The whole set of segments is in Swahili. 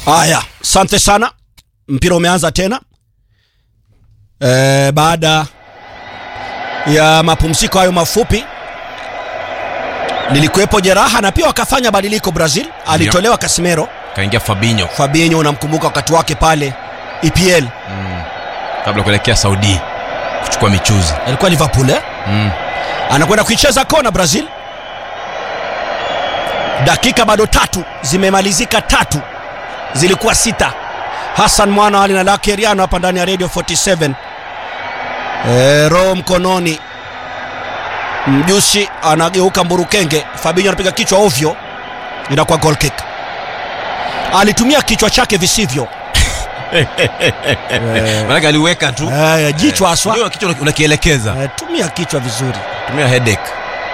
Haya, asante sana. Mpira umeanza tena. Baada ya mapumziko hayo mafupi lilikuwepo jeraha na pia wakafanya badiliko Brazil. Alitolewa Casemiro, kaingia Fabinho unamkumbuka wakati wake pale EPL kabla kuelekea Saudi kuchukua michuzi. Alikuwa Liverpool anakwenda kuicheza kona Brazil. Dakika bado 3 zimemalizika, 3 zilikuwa 6. Hassan Mwana Ali na Lucky Eriano hapa ndani ya Radio 47. Roho mkononi, Mjusi anageuka mburukenge. Fabinho anapiga kichwa ovyo, inakuwa goal kick. Alitumia kichwa chake visivyo. Maana aliweka tu jichwa aswa. Ndio kichwa unakielekeza. Tumia kichwa vizuri. Tumia headache.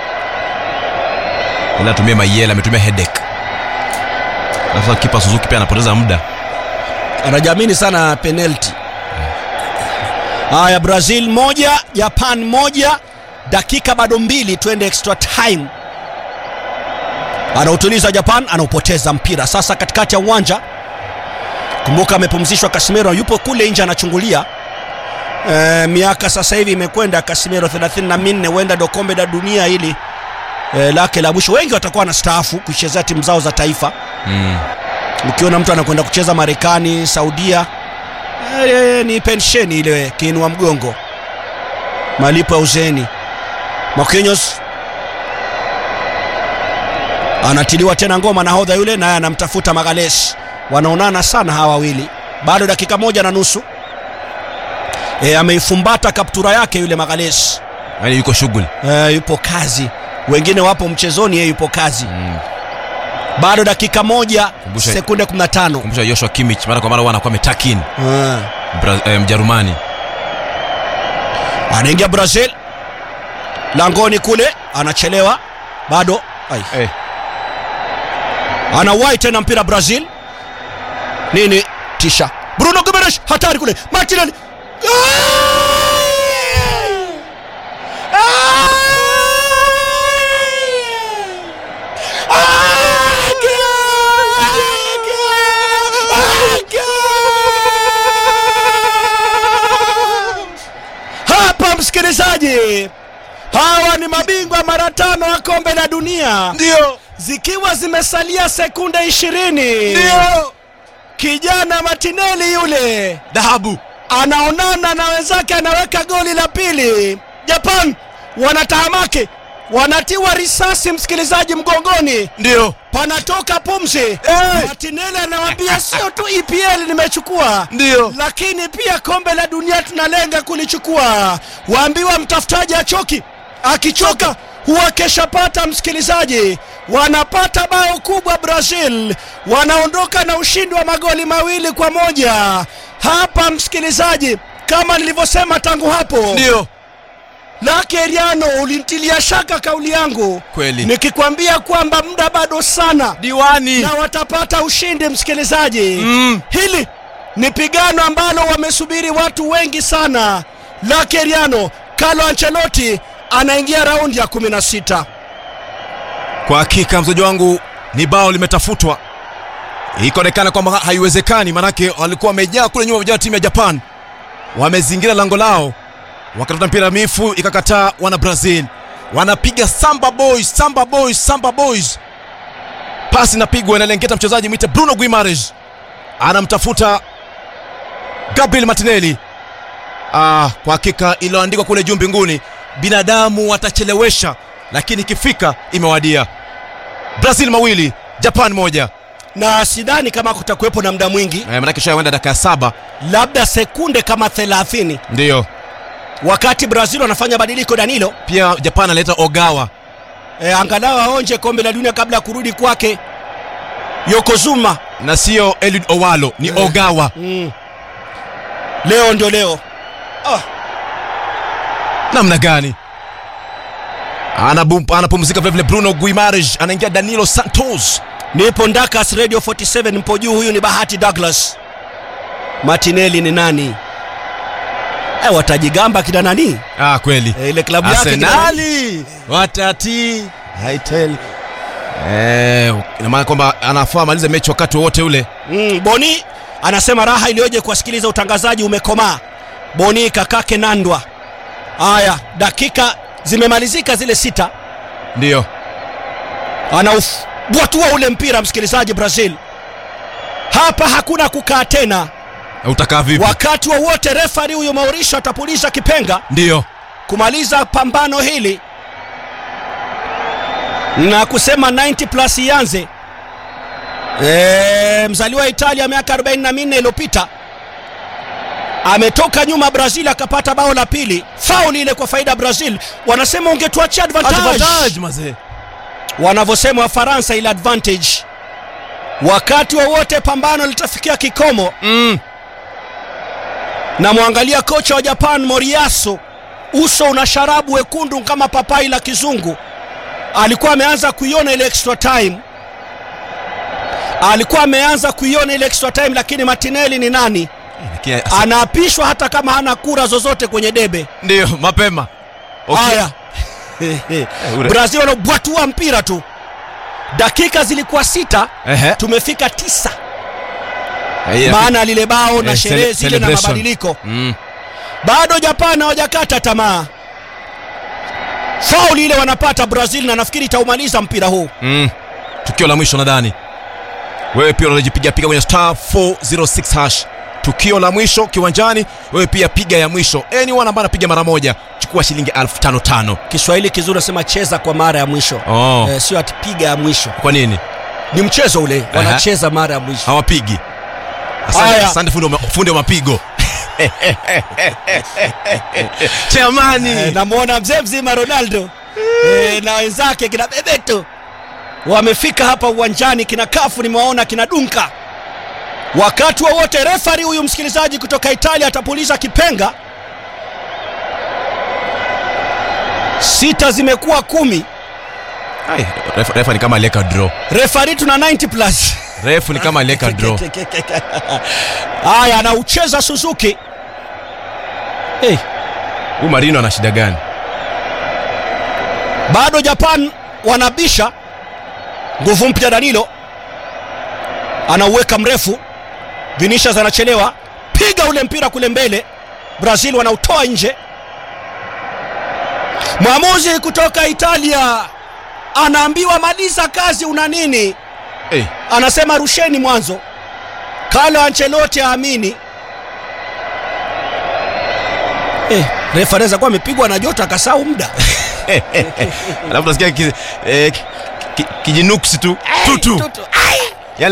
Tumia mayela, ametumia headache. Sasa kipa Suzuki pia anapoteza muda. Anajamini sana penalty. Haya, Brazil 1, Japan 1. Dakika bado 2, twende extra time. Anautuliza Japan, anaupoteza mpira. Sasa katikati ya uwanja. Kumbuka amepumzishwa Casemiro, yupo kule nje anachungulia. Miaka sasa hivi imekwenda Casemiro 34, huenda ndo kombe la dunia hili lake la mwisho. Wengi watakuwa na staafu kuchezea timu zao za taifa. Ukiona mtu anakwenda kucheza Marekani, Saudia, ni pensheni ile kiinua mgongo, malipo ya uzeni. Marquinhos anatiliwa tena ngoma na hodha yule, naye anamtafuta Magalhaes. Wanaonana sana hawa wawili. Bado dakika 1.5. Ameifumbata kaptura yake yule Magalhaes. Yaani yuko shughuli. Yupo kazi. Wengine wapo mchezoni, yeye yupo kazi. Bado dakika 1 sekunde 15. Kumbusha Joshua Kimmich mara kwa mara wanakuwa metakin. Mjerumani. Anaingia Brazil. Langoni kule, anachelewa. Bado. Anawahi tena mpira Brazil. Nini? Tisha. Bruno Guimaraes hatari kule. Martinelli. Hapa msikilizaji, hawa ni mabingwa mara 5 wa kombe la dunia. Ndio. Zikiwa zimesalia sekunde 20. Ndio. Kijana Martinelli yule dhahabu anaonana na wenzake, anaweka goli la pili. Japan wanatahamaki, wanatiwa risasi msikilizaji mgongoni. Ndio. Panatoka pumzi. Martinelli anawaambia sio tu EPL nimechukua, ndio, lakini pia kombe la dunia tunalenga kulichukua. Waambiwa mtafutaji achoki, akichoka huwa kesha pata. Msikilizaji, wanapata bao kubwa Brazil, wanaondoka na ushindi wa magoli 2-1 hapa msikilizaji. Kama nilivyosema tangu hapo, ndio Lucky Eriano, ulintilia shaka kauli yangu kweli nikikwambia kwamba muda bado sana diwani na watapata ushindi msikilizaji. Hili ni pigano ambalo wamesubiri watu wengi sana. Lucky Eriano, Carlo Ancelotti anaingia raundi ya 16. Kwa hakika mzojo wangu ni bao limetafutwa. Ikaonekana kwamba haiwezekani, manake walikuwa wamejaa kule nyuma, timu ya Japan wamezingira lango lao, wakatafuta mpira mifu ikakataa. Wana Brazil wanapiga samba boys. Pasi inapigwa, inalengeta mchezaji mwite Bruno Guimaraes, anamtafuta Gabriel Martinelli. Kwa hakika iliyoandikwa kule juu mbinguni, binadamu watachelewesha, lakini ikifika imewadia. Brazil 2, Japan 1. Na sidhani kama kutakuwepo na muda mwingi. Maana shaenda dakika 7, labda sekunde kama 30. Ndio. Wakati Brazil wanafanya badiliko Danilo, pia Japan analeta Ogawa. Angalau aonje kombe la dunia kabla ya kurudi kwake Yokozuna, na sio Eliud Owalo, ni Ogawa. Leo ndio leo. Namna gani? Anapumzika vile Bruno Guimaraes, anaingia Danilo Santos. Nipo Ndakas Radio 47, mpo juu. Huyu ni Bahati Douglas. Martinelli ni nani? Watajigamba kina nani? Kweli. Ile klabu yake Arsenali watati. I tell. Ina maana kwamba anafaa malize mechi wakati wote ule. Boni anasema raha iliyoje kusikiliza utangazaji umekomaa. Boni kakake Nandwa. Haya, dakika zimemalizika zile 6. Ndio. Anaubwatua ule mpira msikilizaji. Brazil hapa hakuna kukaa tena. Utakaa vipi? Wakati wowote referee huyo Mauricio atapuliza kipenga. Ndio kumaliza pambano hili na kusema 90 plus ianze. Mzaliwa Italia miaka 44 iliyopita ametoka nyuma Brazil akapata bao la pili. Foul ile kwa faida Brazil. Wanasema ungetuachia advantage mazee. Wanavyosema wa Faransa ile advantage. Wakati wowote pambano litafikia kikomo. Na muangalia kocha wa Japan Moriyasu, uso una sharabu wekundu kama papai la kizungu. Alikuwa ameanza kuiona ile extra time. Lakini Martinelli ni nani? Anaapishwa hata kama hana kura zozote kwenye debe. Ndio mapema. Haya. Brazil wanabwatua mpira tu. Dakika zilikuwa 6, tumefika 9. Maana lile bao na sherehe zile na mabadiliko. Bado Japan hawajakata tamaa. Foul ile wanapata Brazil na nafikiri itaumaliza mpira huu. Tukio la mwisho nadhani. Wewe pia unajipiga kwenye *406#. Tukio la mwisho kiwanjani, wewe pia piga ya mwisho. Anyone ambaye anapiga mara moja, chukua shilingi 1500. Kiswahili kizuri nasema cheza kwa mara ya mwisho. Sio atipiga ya mwisho. Kwa nini? Ni mchezo ule, wanacheza mara ya mwisho. Hawapigi. Asante fundi wa mapigo. Chamani. Namuona mzee mzima Ronaldo na wenzake kina Bebeto wamefika hapa uwanjani. Kina Kafu nimewaona, kina Dunka. Wakati wowote referee huyu msikilizaji kutoka Italia atapuliza kipenga. 6 zimekuwa 10. Refa ni kama aleka draw. Referee tuna 90 plus. Refa ni kama aleka draw. Haya, anaucheza Suzuki. Huyu Marino ana shida gani? Bado Japan wanabisha. Nguvu mpya Danilo anauweka mrefu. Vinicius anachelewa. Piga ule mpira kule mbele. Brazil wanautoa nje. Mwamuzi kutoka Italia anaambiwa maliza kazi, una nini? Anasema rusheni mwanzo. Carlo Ancelotti aamini. Refa anaweza kuwa amepigwa na joto akasahau muda. Alafu nasikia kijinuksi tu. Tutu.